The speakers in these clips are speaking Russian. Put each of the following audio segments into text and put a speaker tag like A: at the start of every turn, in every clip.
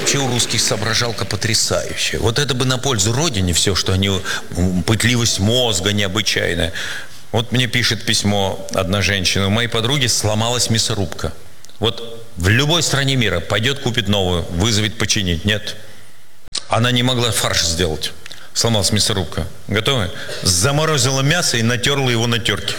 A: вообще у русских соображалка потрясающая. Вот это бы на пользу родине все, что они, пытливость мозга необычайная. Вот мне пишет письмо одна женщина: у моей подруги сломалась мясорубка. Вот в любой стране мира пойдет, купит новую, вызовет починить. Нет. Она не могла фарш сделать. Сломалась мясорубка. Готовы? Заморозила мясо и натерла его на терке.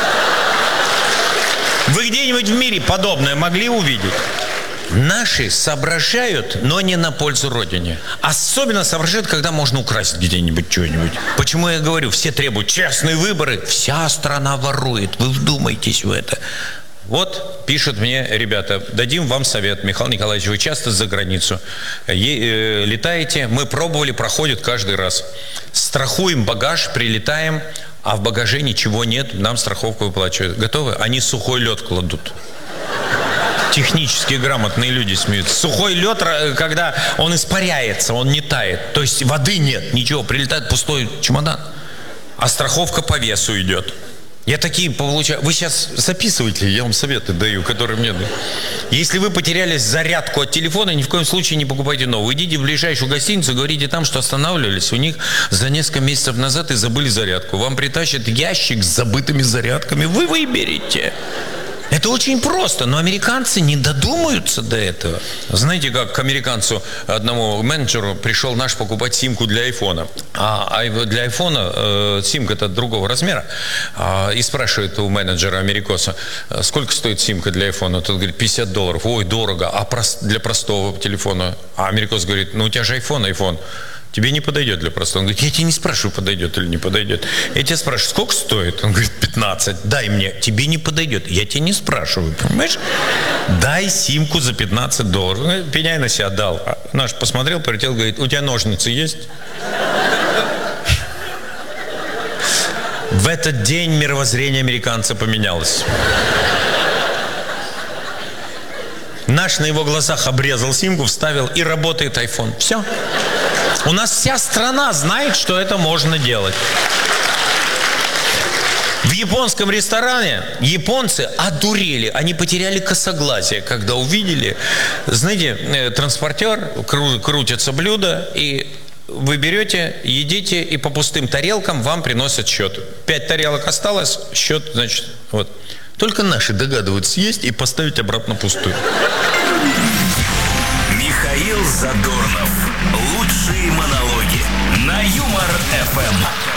A: Вы где-нибудь в мире подобное могли увидеть? Наши соображают, но не на пользу родине. Особенно соображают, когда можно украсть где-нибудь что-нибудь. Почему я говорю, все требуют честные выборы. Вся страна ворует. Вы вдумайтесь в это. Вот пишут мне ребята: дадим вам совет, Михаил Николаевич, вы часто за границу летаете, мы пробовали, проходит каждый раз. Страхуем багаж, прилетаем, а в багаже ничего нет, нам страховку выплачивают. Готовы? Они сухой лед кладут. Технически грамотные люди смеются. Сухой лед, когда он испаряется, он не тает. То есть воды нет, ничего, прилетает пустой чемодан. А страховка по весу идет. Я такие получаю. Вы сейчас записывайте, я вам советы даю, которые мне дают. Если вы потеряли зарядку от телефона, ни в коем случае не покупайте новую. Идите в ближайшую гостиницу, говорите там, что останавливались у них за несколько месяцев назад и забыли зарядку. Вам притащат ящик с забытыми зарядками. Вы выберете. Это очень просто, но американцы не додумаются до этого. Знаете, как к американцу, одному менеджеру, пришел наш покупать симку для айфона. А для айфона симка-то другого размера. И спрашивает у менеджера америкоса: сколько стоит симка для айфона? Тот говорит: $50. Ой, дорого. А для простого телефона? А америкос говорит: ну у тебя же айфон. Тебе не подойдет для простого. Он говорит: я тебя не спрашиваю, подойдет или не подойдет. Я тебя спрашиваю, сколько стоит? Он говорит: 15. Дай мне. Тебе не подойдет. Я тебя не спрашиваю, понимаешь? Дай симку за $15. Пеняй на себя дал. А наш посмотрел, полетел, говорит: у тебя ножницы есть? В этот день мировоззрение американца поменялось. Наш на его глазах обрезал симку, вставил, и работает iPhone. Все. У нас вся страна знает, что это можно делать. В японском ресторане японцы одурели. Они потеряли косоглазие, когда увидели, знаете, транспортер, крутятся блюда, и вы берете, едите, и по пустым тарелкам вам приносят счет. 5 тарелок осталось, счет, значит, вот. Только наши догадываются съесть и поставить обратно пустую.
B: Михаил Задорнов. Лучшие монологи на Юмор ФМ.